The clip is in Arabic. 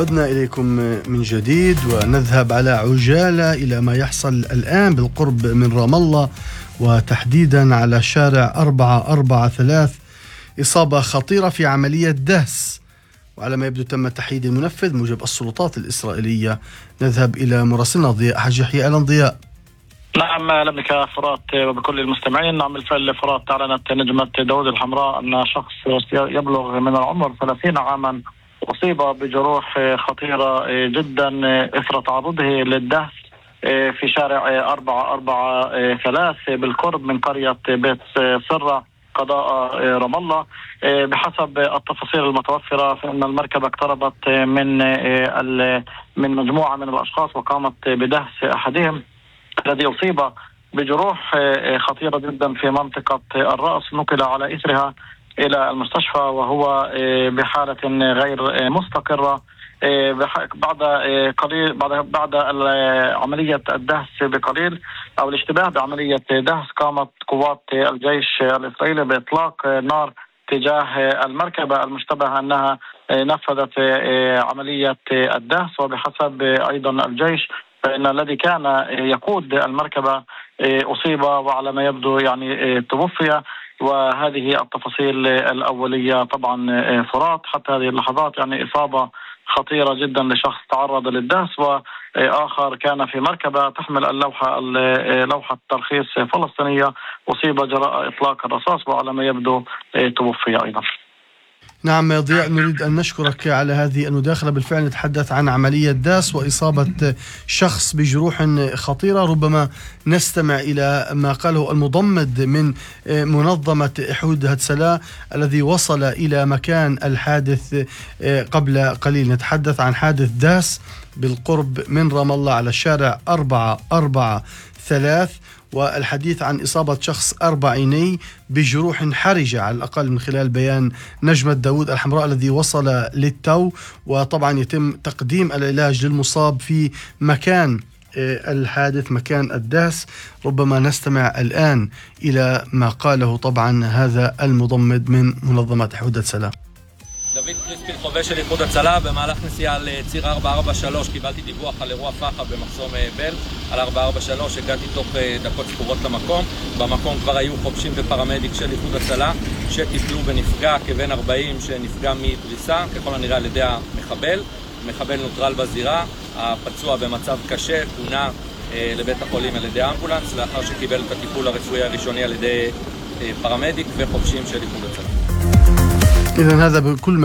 عدنا إليكم من جديد ونذهب على عجالة إلى ما يحصل الآن بالقرب من رام الله، وتحديدا على شارع 443. إصابة خطيرة في عملية دهس، وعلى ما يبدو تم تحييد المنفذ موجب السلطات الإسرائيلية. نذهب إلى مراسلنا ضياء حاج يحيى. أهلا ضياء. نعم، أهلا بك فرات وبكل المستمعين. نعم بالفعل فرات، أعلنت نجمة داود الحمراء أن شخص يبلغ من العمر 30 عاما أصيب بجروح خطيرة جدا إثر تعرضه للدهس في شارع 443 بالقرب من قرية بيت سرة قضاء رام الله. بحسب التفاصيل المتوفرة فإن المركبة اقتربت من مجموعة من الأشخاص وقامت بدهس أحدهم الذي أصيب بجروح خطيرة جدا في منطقة الرأس. نقل على إثرها إلى المستشفى وهو بحالة غير مستقرة. بعد عملية الدهس بقليل أو الاشتباه بعملية دهس، قامت قوات الجيش الإسرائيلي بإطلاق نار تجاه المركبة المشتبه أنها نفذت عملية الدهس. وبحسب أيضا الجيش فإن الذي كان يقود المركبة أصيب، وعلى ما يبدو يعني توفي. وهذه التفاصيل الأولية طبعا فرات حتى هذه اللحظات، يعني إصابة خطيرة جدا لشخص تعرض للدهس، وآخر كان في مركبة تحمل لوحة ترخيص فلسطينية أصيب جراء إطلاق الرصاص، وعلى ما يبدو توفي أيضا. نعم ضياء، نريد أن نشكرك على هذه المداخلة. بالفعل نتحدث عن عملية داس وإصابة شخص بجروح خطيرة. ربما نستمع إلى ما قاله المضمد من منظمة إحود هتسلا الذي وصل إلى مكان الحادث قبل قليل. نتحدث عن حادث داس بالقرب من رام الله على الشارع 443، والحديث عن إصابة شخص أربعيني بجروح حرجة على الأقل من خلال بيان نجمة داود الحمراء الذي وصل للتو. وطبعا يتم تقديم العلاج للمصاب في مكان الحادث، مكان الدهس. ربما נستمع الآن إلى ما قاله طبعا هذا المضمد من منظمة إحود هتسלה. דוד קריספין, חובש של איחוד הצלה. במהלך נסיעה על ציר 443 קיבלתי דיווח על אירוע פח"ע במחסום בל על 443. הגעתי תוך דקות ספורות למקום. במקום כבר היו חובשים ופרמדיק של איחוד הצלה שטיפלו בנפגע כבן 40 שנפגע מדריסה, ככל הנראה על ידי המחבל. מחבל נוטרל בזירה, הפצוע במצב קשה פונה לבית החולים על ידי אמבולנס לאחר שקיבל את הטיפול הרפואי הראשוני על ידי פרמדיק וחובשים של איחוד הצלה. إذن هذا بكل